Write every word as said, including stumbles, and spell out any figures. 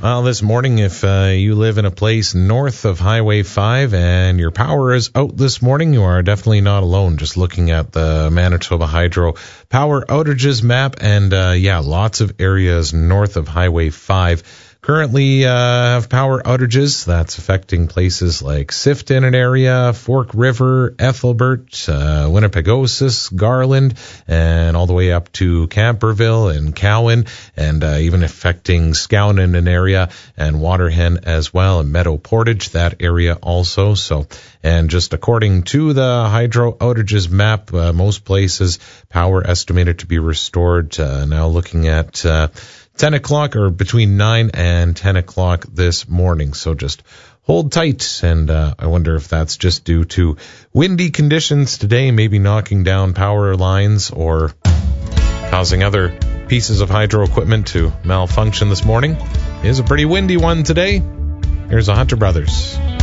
Well, this morning, if uh, you live in a place north of Highway five and your power is out this morning, you are definitely not alone. Just looking at the Manitoba Hydro power outages map, and uh, yeah, lots of areas north of Highway five currently uh, have power outages. That's affecting places like Sifton in an area, Fork River, Ethelbert, uh, Winnipegosis, Garland, and all the way up to Camperville and Cowan, and uh, even affecting Scowen in an area, and Waterhen as well, and Meadow Portage, that area also. So, and just according to the hydro outages map, uh, most places power estimated to be restored. Uh, now looking at uh, ten o'clock, or between nine and ten o'clock this morning. So just hold tight. And uh, I wonder if that's just due to windy conditions today, maybe knocking down power lines or causing other pieces of hydro equipment to malfunction this morning. It is a pretty windy one today. Here's the Hunter Brothers.